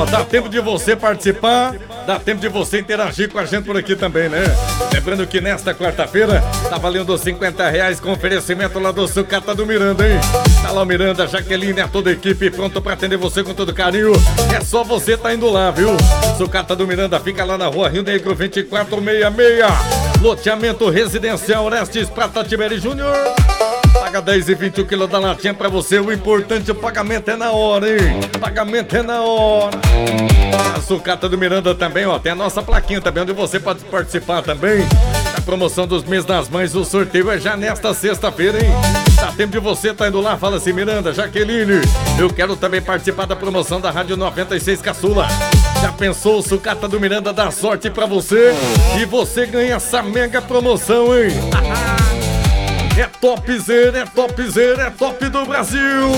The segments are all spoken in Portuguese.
Ó, dá tempo de você participar, dá tempo de você interagir com a gente por aqui também, né? Lembrando que nesta quarta-feira tá valendo R$50 com oferecimento lá do Sucata do Miranda, hein? Tá lá o Miranda, Jaqueline, a toda a equipe pronto pra atender você com todo carinho. É só você tá indo lá, viu? Sucata do Miranda fica lá na rua Rio Negro 2466. Loteamento residencial Orestes Prata Tiberi Júnior. Paga 10 e 20 o quilo da latinha pra você. O importante, o pagamento é na hora, hein? Pagamento é na hora. A Sucata do Miranda também, ó. Tem a nossa plaquinha também, onde você pode participar também. A promoção dos Mês das Mães, o sorteio é já nesta sexta-feira, hein? Dá tempo de você tá indo lá, fala assim, Miranda, Jaqueline, eu quero também participar da promoção da Rádio 96 Caçula. Já pensou, o Sucata do Miranda dá sorte pra você e você ganha essa mega promoção, hein? É topzera, é topzera, é top do Brasil!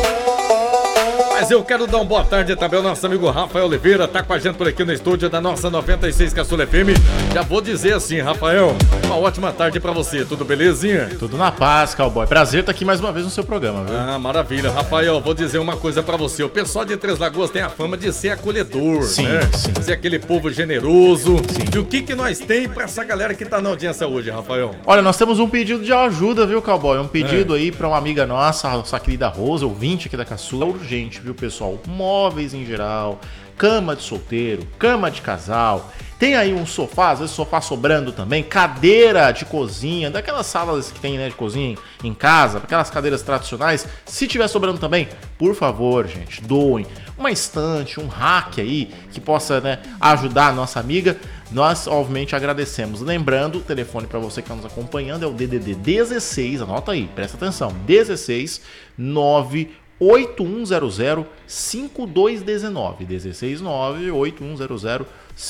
Mas eu quero dar uma boa tarde também ao nosso amigo Rafael Oliveira, tá com a gente por aqui no estúdio da nossa 96 Caçula FM. Já vou dizer assim, Rafael, uma ótima tarde pra você, tudo belezinha? Tudo na paz, cowboy. Prazer estar aqui mais uma vez no seu programa, viu? Ah, maravilha. Rafael, vou dizer uma coisa pra você, o pessoal de Três Lagoas tem a fama de ser acolhedor, sim, né? Sim. Ser aquele povo generoso. Sim. E o que nós tem pra essa galera que tá na audiência hoje, Rafael? Olha, nós temos um pedido de ajuda, viu, cowboy? Um pedido aí pra uma amiga nossa querida Rosa, ouvinte aqui da Caçula, urgente, viu, pessoal? Móveis em geral, cama de solteiro, cama de casal, tem aí um sofá, às vezes sofá sobrando também, cadeira de cozinha, daquelas salas que tem, né, de cozinha em casa, aquelas cadeiras tradicionais, se tiver sobrando também, por favor, gente, doem uma estante, um rack aí, que possa, né, ajudar a nossa amiga. Nós, obviamente, agradecemos. Lembrando, o telefone para você que está nos acompanhando é o DDD 16, anota aí, presta atenção, 16 9 8100 5219 169 8100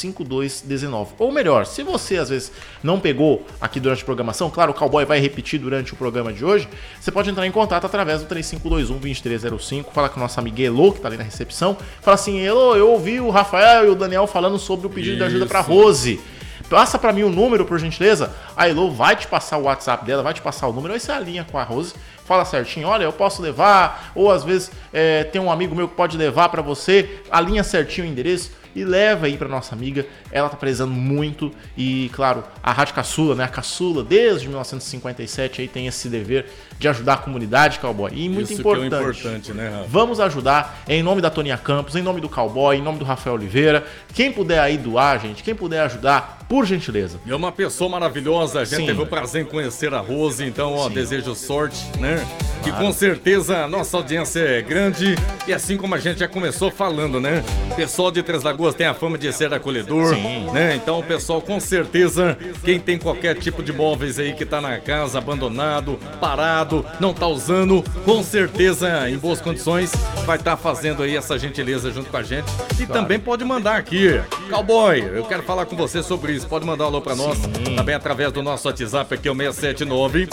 5219. Ou melhor, se você às vezes não pegou aqui durante a programação, claro, o cowboy vai repetir durante o programa de hoje, você pode entrar em contato através do 3521-2305, fala com a nossa amiga Elô, que tá ali na recepção, fala assim, Elô, eu ouvi o Rafael e o Daniel falando sobre o pedido de ajuda pra Rose. Passa pra mim o número, por gentileza. A Elô vai te passar o WhatsApp dela, vai te passar o número, aí você alinha com a Rose, fala certinho, olha, eu posso levar, ou às vezes tem um amigo meu que pode levar pra você, alinha certinho o endereço e leva aí pra nossa amiga, ela tá precisando muito e, claro, a Rádio Caçula, né, a Caçula, desde 1957 aí tem esse dever de ajudar a comunidade, cowboy, e muito isso importante. Que é importante, né, Rafa? Vamos ajudar, em nome da Toninha Campos, em nome do cowboy, em nome do Rafael Oliveira, quem puder aí doar, gente, quem puder ajudar, por gentileza. É uma pessoa maravilhosa, a gente Sim. teve o prazer em conhecer a Rose, então, ó, Sim. desejo sorte, né? Que com certeza a nossa audiência é grande e assim como a gente já começou falando, né? O pessoal de Três Lagoas tem a fama de ser acolhedor, Sim. né? Então o pessoal com certeza, quem tem qualquer tipo de móveis aí que tá na casa abandonado, parado, não tá usando, com certeza em boas condições vai estar fazendo aí essa gentileza junto com a gente e também pode mandar aqui, cowboy, eu quero falar com você sobre isso, pode mandar um alô pra nós, também através do nosso WhatsApp aqui, o 679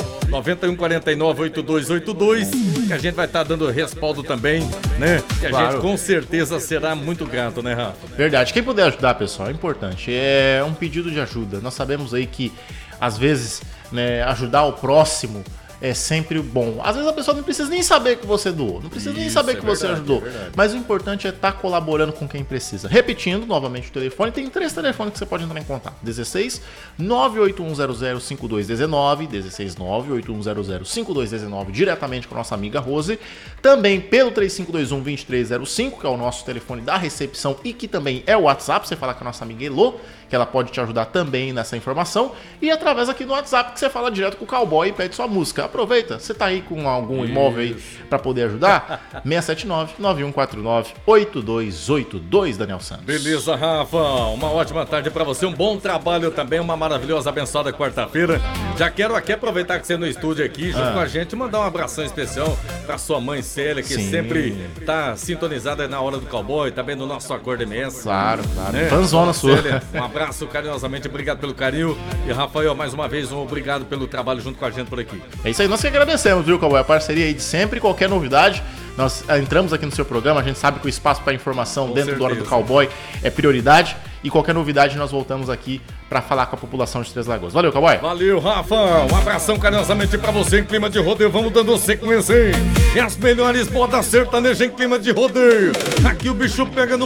9149 8282, que a gente vai estar dando respaldo também, né? Que a gente com certeza será muito grato, né, Rafa? Verdade. Quem puder ajudar, pessoal, é importante. É um pedido de ajuda. Nós sabemos aí que, às vezes, né, ajudar o próximo é sempre bom. Às vezes a pessoa não precisa nem saber que você doou, não precisa nem saber que você ajudou. Mas o importante é estar colaborando com quem precisa. Repetindo novamente o telefone, tem 3 telefones que você pode entrar em contato. 16 98100 5219, 16 98100 5219, diretamente com a nossa amiga Rose. Também pelo 3521-2305, que é o nosso telefone da recepção e que também é o WhatsApp, você fala com a nossa amiga Elô, que ela pode te ajudar também nessa informação. E através aqui do WhatsApp, que você fala direto com o cowboy e pede sua música. Aproveita, você tá aí com algum imóvel aí pra poder ajudar? 679-9149-8282, Daniel Santos. Beleza, Rafa, uma ótima tarde pra você, um bom trabalho também, uma maravilhosa, abençoada quarta-feira. Já quero aqui aproveitar que você é no estúdio aqui, junto com a gente, mandar um abração especial pra sua mãe Célia, que sempre tá sintonizada na hora do cowboy, também no nosso Acordo MS. Claro, claro. Né? Fanzona sua. Célia, um abraço carinhosamente, obrigado pelo carinho. E Rafael, mais uma vez, um obrigado pelo trabalho junto com a gente por aqui. É isso aí, nós que agradecemos, viu, cowboy? A parceria aí de sempre, qualquer novidade. Nós entramos aqui no seu programa, a gente sabe que o espaço para informação Com dentro certeza. do Hora do Cowboy é prioridade. E qualquer novidade nós voltamos aqui para falar com a população de Três Lagoas. Valeu, cowboy! Valeu, Rafa! Um abração carinhosamente pra você em clima de rodeio. Vamos dando sequência, hein? E as melhores bodas sertanejas em clima de rodeio. Aqui o bicho pega no